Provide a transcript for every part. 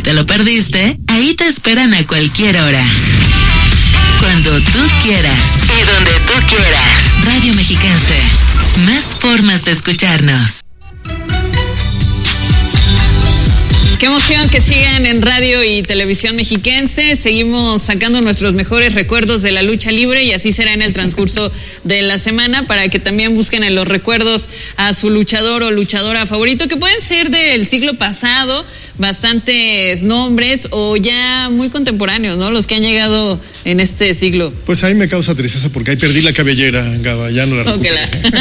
te lo perdiste, ahí te esperan a cualquier hora. Cuando tú quieras. Y donde tú quieras. Radio Mexiquense. Más formas de escucharnos. Qué emoción que sigan en Radio y Televisión Mexiquense. Seguimos sacando nuestros mejores recuerdos de la lucha libre y así será en el transcurso de la semana para que también busquen en los recuerdos a su luchador o luchadora favorito, que pueden ser del siglo pasado, bastantes nombres o ya muy contemporáneos, ¿no? Los que han llegado en este siglo. Pues ahí me causa tristeza porque ahí perdí la cabellera, Gaba, ya no la recupero.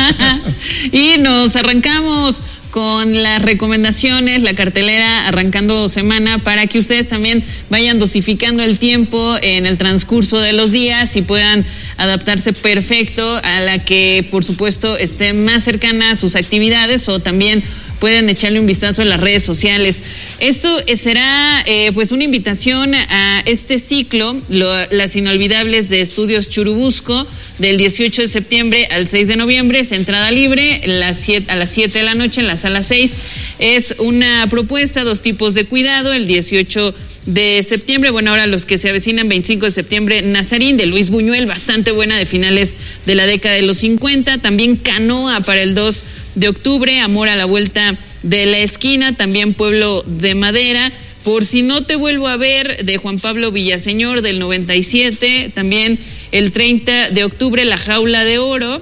Y nos arrancamos con las recomendaciones, la cartelera arrancando semana para que ustedes también vayan dosificando el tiempo en el transcurso de los días y puedan adaptarse perfecto a la que, por supuesto, esté más cercana a sus actividades o también pueden echarle un vistazo en las redes sociales. Esto será pues una invitación a este ciclo, las inolvidables de Estudios Churubusco, del 18 de septiembre al 6 de noviembre, es entrada libre, a las 7 de la noche en la sala 6. Es una propuesta, 2 tipos de cuidado, el 18 de septiembre, bueno, ahora los que se avecinan, 25 de septiembre, Nazarín, de Luis Buñuel, bastante buena, de finales de la década de los 50, también Canoa para el 2 de octubre, Amor a la vuelta de la esquina, también Pueblo de Madera, Por si no te vuelvo a ver, de Juan Pablo Villaseñor, del 97, también el 30 de octubre, La jaula de oro,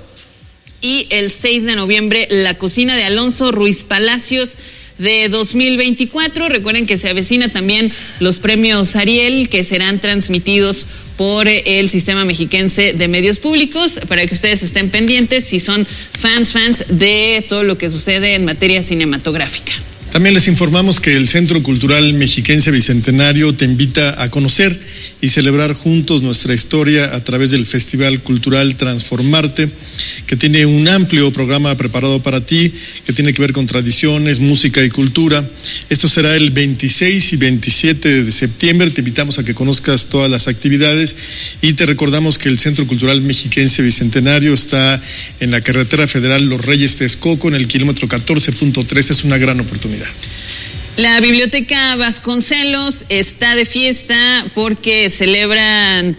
y el 6 de noviembre, La cocina de Alonso Ruiz Palacios, de 2024. Recuerden que se avecina también los premios Ariel, que serán transmitidos por el Sistema Mexiquense de Medios Públicos, para que ustedes estén pendientes si son fans de todo lo que sucede en materia cinematográfica. También les informamos que el Centro Cultural Mexiquense Bicentenario te invita a conocer y celebrar juntos nuestra historia a través del Festival Cultural Transformarte, que tiene un amplio programa preparado para ti, que tiene que ver con tradiciones, música y cultura. Esto será el 26 y 27 de septiembre. Te invitamos a que conozcas todas las actividades y te recordamos que el Centro Cultural Mexiquense Bicentenario está en la carretera federal Los Reyes Texcoco, en el kilómetro 14.3. Es una gran oportunidad. La Biblioteca Vasconcelos está de fiesta porque celebran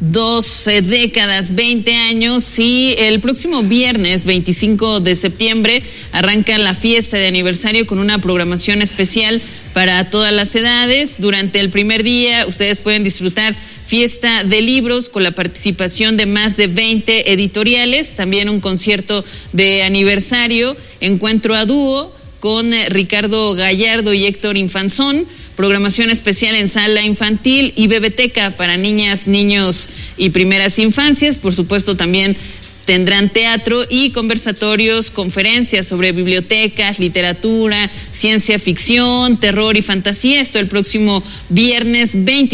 12 décadas, 20 años, y el próximo viernes 25 de septiembre arranca la fiesta de aniversario con una programación especial para todas las edades. Durante el primer día ustedes pueden disfrutar fiesta de libros con la participación de más de 20 editoriales, también un concierto de aniversario, encuentro a dúo con Ricardo Gallardo y Héctor Infanzón, programación especial en sala infantil y bebeteca para niñas, niños y primeras infancias. Por supuesto, también tendrán teatro y conversatorios, conferencias sobre bibliotecas, literatura, ciencia ficción, terror y fantasía. Esto el próximo viernes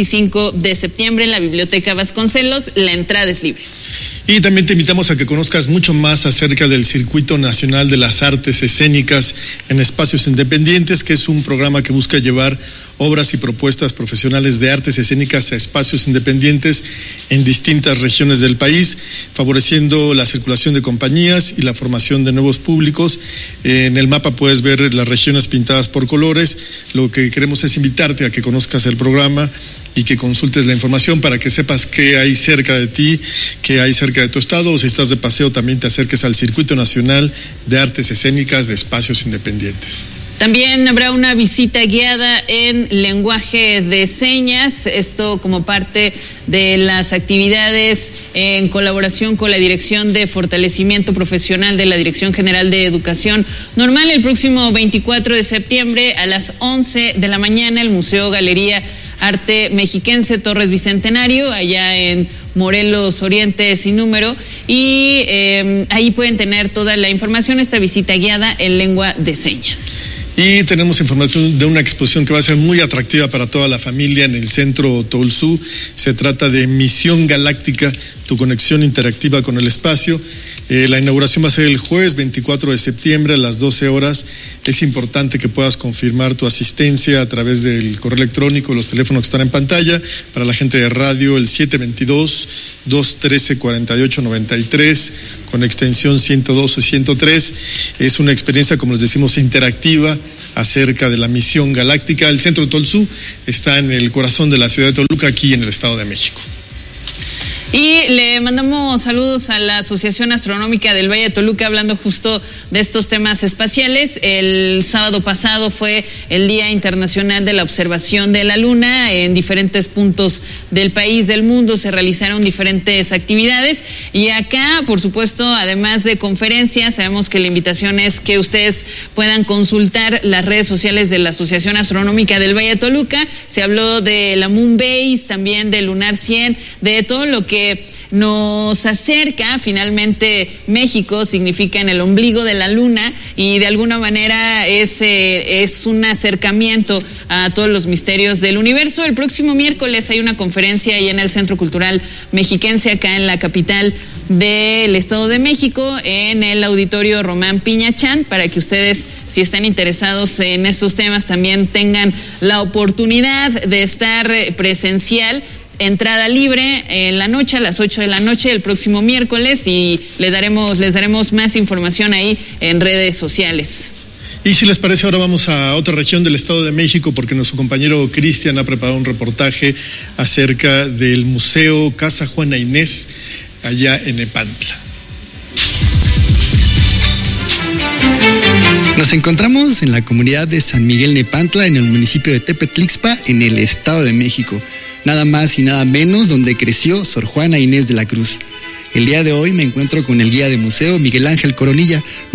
25 de septiembre en la Biblioteca Vasconcelos. La entrada es libre. Y también te invitamos a que conozcas mucho más acerca del Circuito Nacional de las Artes Escénicas en Espacios Independientes, que es un programa que busca llevar obras y propuestas profesionales de artes escénicas a espacios independientes en distintas regiones del país, favoreciendo la circulación de compañías y la formación de nuevos públicos. En el mapa puedes ver las regiones pintadas por colores. Lo que queremos es invitarte a que conozcas el programa y que consultes la información para que sepas qué hay cerca de ti, qué hay cerca de tu estado, o si estás de paseo también te acerques al Circuito Nacional de Artes Escénicas de Espacios Independientes. También habrá una visita guiada en lenguaje de señas, esto como parte de las actividades en colaboración con la Dirección de Fortalecimiento Profesional de la Dirección General de Educación Normal. El próximo 24 de septiembre a las 11 de la mañana, el Museo Galería Arte Mexiquense Torres Bicentenario, allá en Morelos Oriente sin número, y ahí pueden tener toda la información, esta visita guiada en lengua de señas. Y tenemos información de una exposición que va a ser muy atractiva para toda la familia en el Centro Tolsú. Se trata de Misión Galáctica, tu conexión interactiva con el espacio. La inauguración va a ser el jueves 24 de septiembre a las 12 horas. Es importante que puedas confirmar tu asistencia a través del correo electrónico, los teléfonos que están en pantalla. Para la gente de radio, el 722-213-4893 con extensión 102 o 103. Es una experiencia, como les decimos, interactiva acerca de la misión galáctica. El Centro Tolzú está en el corazón de la ciudad de Toluca, aquí en el Estado de México. Y le mandamos saludos a la Asociación Astronómica del Valle de Toluca, hablando justo de estos temas espaciales. El sábado pasado fue el Día Internacional de la Observación de la Luna. En diferentes puntos del país, del mundo, se realizaron diferentes actividades. Y acá, por supuesto, además de conferencias, sabemos que la invitación es que ustedes puedan consultar las redes sociales de la Asociación Astronómica del Valle de Toluca. Se habló de la Moon Base, también del Lunar 100, de todo lo que nos acerca. Finalmente, México significa en el ombligo de la luna, y de alguna manera es un acercamiento a todos los misterios del universo. El próximo miércoles hay una conferencia ahí en el Centro Cultural Mexiquense, acá en la capital del Estado de México, en el Auditorio Román Piñachán, para que ustedes, si están interesados en estos temas, también tengan la oportunidad de estar presencial. Entrada libre en la noche, a las 8 de la noche, el próximo miércoles, y les daremos más información ahí en redes sociales. Y si les parece, ahora vamos a otra región del Estado de México, porque nuestro compañero Cristian ha preparado un reportaje acerca del Museo Casa Juana Inés, allá en Nepantla. Nos encontramos en la comunidad de San Miguel Nepantla, en el municipio de Tepetlixpa, en el Estado de México. Nada más y nada menos donde creció Sor Juana Inés de la Cruz. El día de hoy me encuentro con el guía de museo, Miguel Ángel Coronilla.